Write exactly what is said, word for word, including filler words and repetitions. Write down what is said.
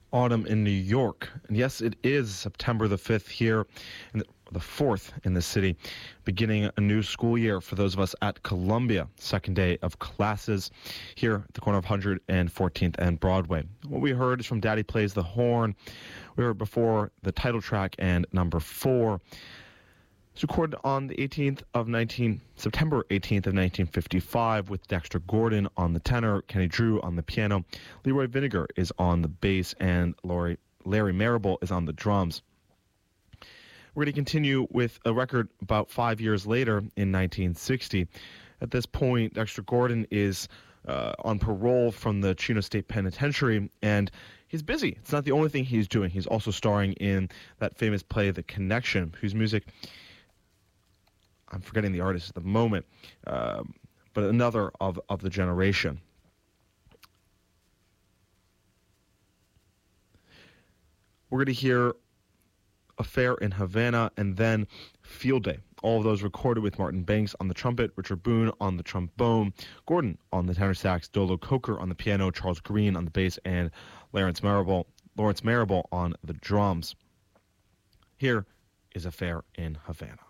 autumn in New York. And yes, it is September the fifth here, and the fourth in the city, beginning a new school year for those of us at Columbia. Second day of classes here at the corner of one hundred fourteenth and Broadway. What we heard is from Daddy Plays the Horn. We heard before the title track and number four. It's recorded on the eighteenth of nineteen September eighteenth of nineteen fifty-five with Dexter Gordon on the tenor, Kenny Drew on the piano, Leroy Vinegar is on the bass, and Larry, Larry Marable is on the drums. We're going to continue with a record about five years later in nineteen sixty. At this point, Dexter Gordon is uh, on parole from the Chino State Penitentiary, and he's busy. It's not the only thing he's doing. He's also starring in that famous play, The Connection, whose music, I'm forgetting the artist at the moment, um, but another of, of the generation. We're going to hear Affair in Havana and then Field Day. All of those recorded with Martin Banks on the trumpet, Richard Boone on the trombone, Gordon on the tenor sax, Dolo Coker on the piano, Charles Green on the bass, and Lawrence Marable, Lawrence Marable on the drums. Here is Affair in Havana.